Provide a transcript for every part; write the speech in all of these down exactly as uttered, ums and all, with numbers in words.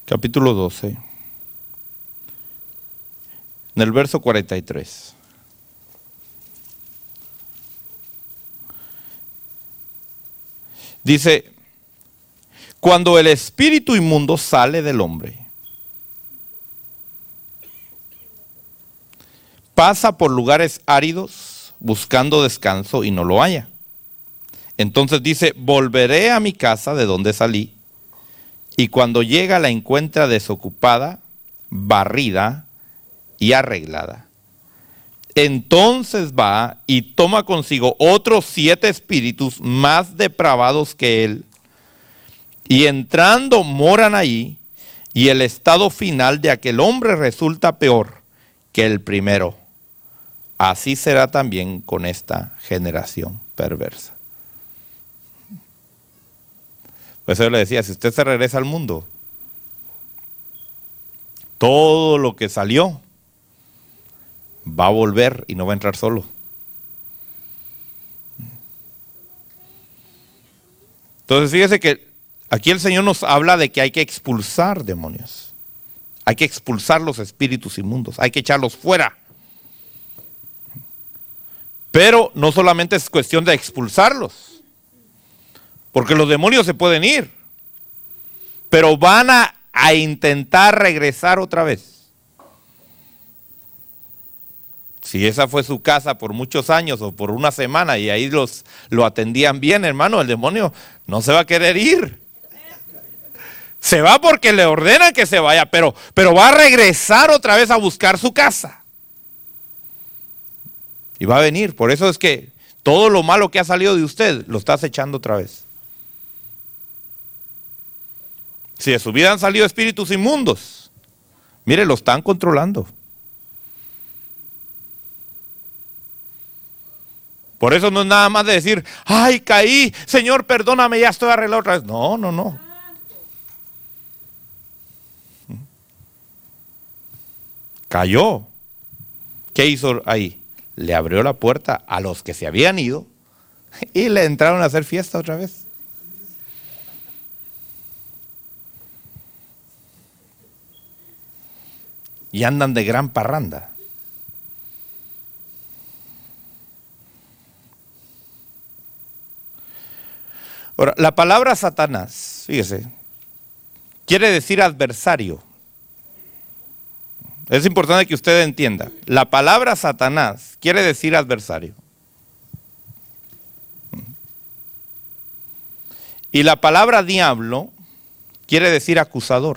capítulo doce, en el verso cuarenta y tres. Dice, cuando el espíritu inmundo sale del hombre, pasa por lugares áridos buscando descanso y no lo halla. Entonces dice, volveré a mi casa de donde salí, y cuando llega la encuentra desocupada, barrida y arreglada. Entonces va y toma consigo otros siete espíritus más depravados que él, y entrando moran allí, y el estado final de aquel hombre resulta peor que el primero. Así será también con esta generación perversa. Por eso yo le decía, si usted se regresa al mundo, todo lo que salió va a volver y no va a entrar solo. Entonces fíjese que aquí el Señor nos habla de que hay que expulsar demonios. Hay que expulsar los espíritus inmundos, hay que echarlos fuera. Pero no solamente es cuestión de expulsarlos, porque los demonios se pueden ir, pero van a, a intentar regresar otra vez. Si esa fue su casa por muchos años o por una semana y ahí los, lo atendían bien, hermano, el demonio no se va a querer ir. Se va porque le ordenan que se vaya, pero, pero va a regresar otra vez a buscar su casa. Y va a venir. Por eso es que todo lo malo que ha salido de usted lo está acechando otra vez. Si de su vida han salido espíritus inmundos, mire, lo están controlando. Por eso no es nada más de decir, ay, caí, Señor, perdóname, ya estoy arreglado otra vez. No, no, no. Cayó. ¿Qué hizo ahí? Le abrió la puerta a los que se habían ido y le entraron a hacer fiesta otra vez. Y andan de gran parranda. Ahora, la palabra Satanás, fíjese, quiere decir adversario. Es importante que usted entienda. La palabra Satanás quiere decir adversario. Y la palabra diablo quiere decir acusador.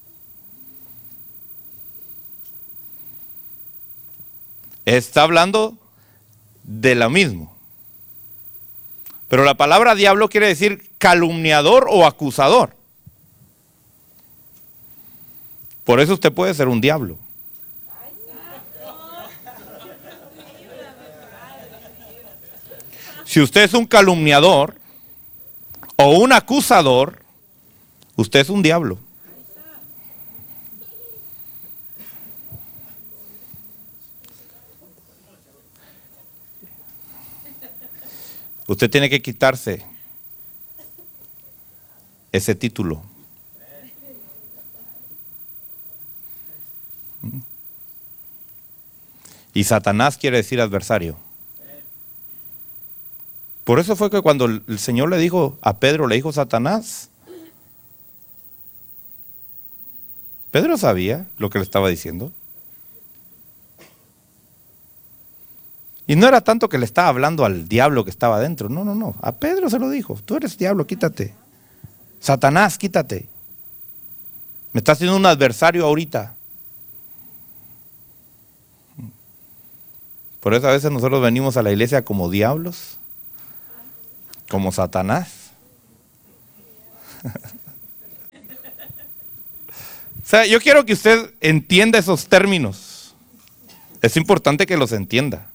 Está hablando de lo mismo. Pero la palabra diablo quiere decir calumniador o acusador. Por eso usted puede ser un diablo. Si usted es un calumniador o un acusador, usted es un diablo. Usted tiene que quitarse ese título. Y Satanás quiere decir adversario. Por eso fue que cuando el Señor le dijo a Pedro, le dijo Satanás. Pedro sabía lo que le estaba diciendo. Y no era tanto que le estaba hablando al diablo que estaba adentro. No, no, no. A Pedro se lo dijo. Tú eres diablo, quítate. Satanás, quítate. Me estás haciendo un adversario ahorita. Por eso a veces nosotros venimos a la iglesia como diablos. Como Satanás. O sea, yo quiero que usted entienda esos términos. Es importante que los entienda.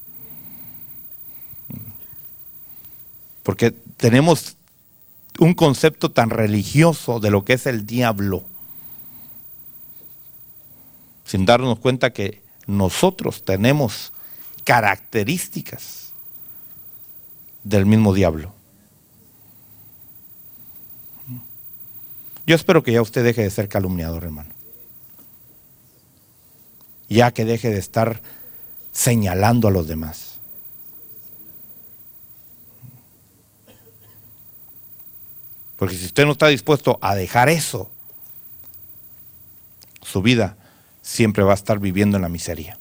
Porque tenemos un concepto tan religioso de lo que es el diablo, sin darnos cuenta que nosotros tenemos características del mismo diablo. Yo espero que ya usted deje de ser calumniador, hermano. Ya que deje de estar señalando a los demás. Porque si usted no está dispuesto a dejar eso, su vida siempre va a estar viviendo en la miseria.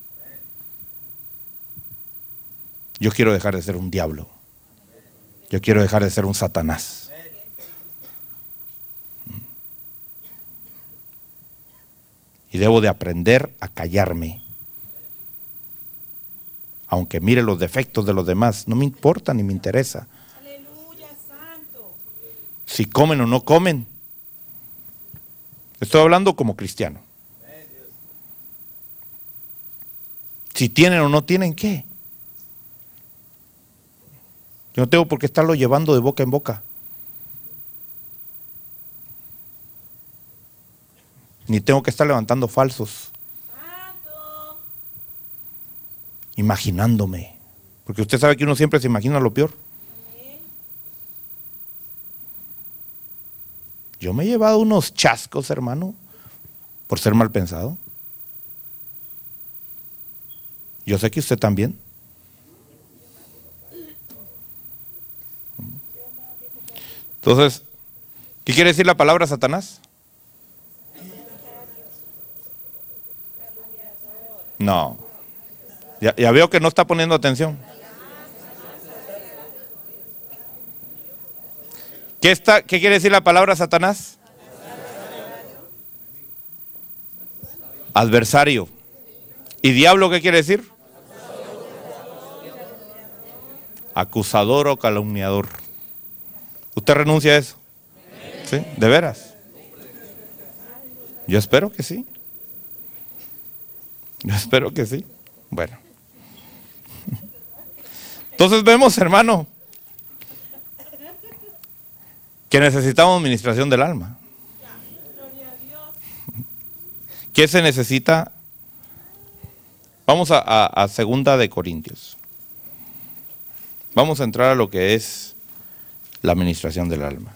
Yo quiero dejar de ser un diablo. Yo quiero dejar de ser un Satanás. Y debo de aprender a callarme. Aunque mire los defectos de los demás, no me importa ni me interesa. Aleluya, santo. Si comen o no comen. Estoy hablando como cristiano. Si tienen o no tienen, ¿qué? Yo no tengo por qué estarlo llevando de boca en boca. Ni tengo que estar levantando falsos. Santo. Imaginándome. Porque usted sabe que uno siempre se imagina lo peor. Amén. Yo me he llevado unos chascos, hermano, por ser mal pensado. Yo sé que usted también. Entonces, ¿qué quiere decir la palabra Satanás? No. Ya, ya veo que no está poniendo atención. ¿Qué, está, ¿Qué quiere decir la palabra Satanás? Adversario. ¿Y diablo qué quiere decir? Acusador o calumniador. ¿Usted renuncia a eso? ¿Sí? ¿De veras? Yo espero que sí. Yo espero que sí. Bueno. Entonces vemos, hermano, que necesitamos administración del alma. ¿Qué se necesita? Vamos a, a, a Segunda de Corintios. Vamos a entrar a lo que es la administración del alma.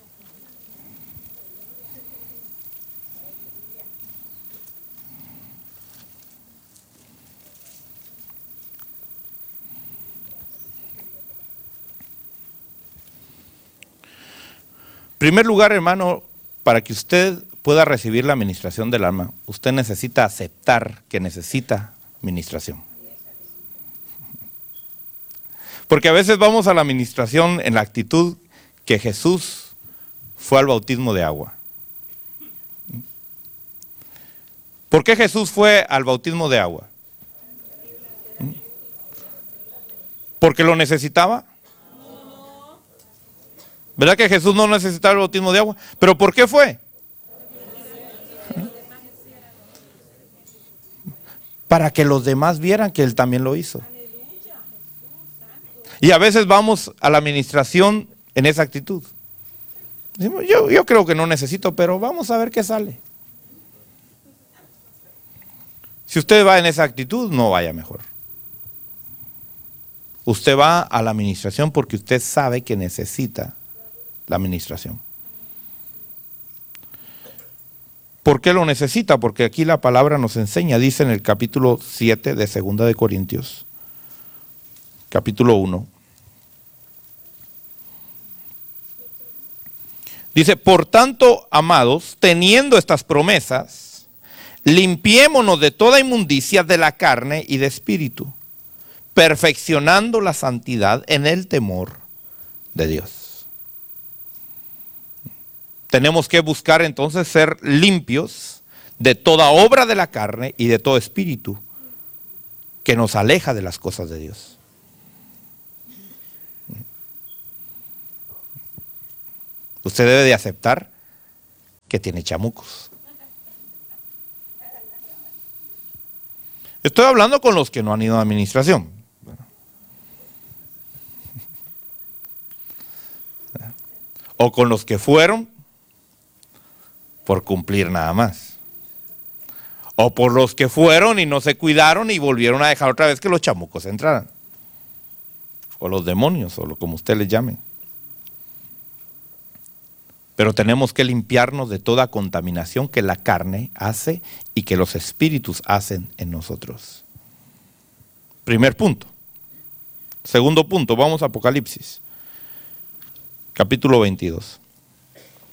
En primer lugar, hermano, para que usted pueda recibir la administración del alma, usted necesita aceptar que necesita administración. Porque a veces vamos a la administración en la actitud que Jesús fue al bautismo de agua. ¿Por qué Jesús fue al bautismo de agua? ¿Porque lo necesitaba? ¿Verdad que Jesús no necesitaba el bautismo de agua? ¿Pero por qué fue? Para que los demás vieran que Él también lo hizo. Y a veces vamos a la administración en esa actitud. Decimos, yo, yo creo que no necesito, pero vamos a ver qué sale. Si usted va en esa actitud, no vaya mejor. Usted va a la administración porque usted sabe que necesita la administración. ¿Por qué lo necesita? Porque aquí la palabra nos enseña, dice en el capítulo siete de Segunda de Corintios, capítulo uno. Dice, por tanto, amados, teniendo estas promesas, limpiémonos de toda inmundicia de la carne y de espíritu, perfeccionando la santidad en el temor de Dios. Tenemos que buscar entonces ser limpios de toda obra de la carne y de todo espíritu que nos aleja de las cosas de Dios. Usted debe de aceptar que tiene chamucos. Estoy hablando con los que no han ido a administración. O con los que fueron por cumplir nada más. O por los que fueron y no se cuidaron y volvieron a dejar otra vez que los chamucos entraran. O los demonios, o lo como usted les llame. Pero tenemos que limpiarnos de toda contaminación que la carne hace y que los espíritus hacen en nosotros. Primer punto. Segundo punto, vamos a Apocalipsis, capítulo veintidós.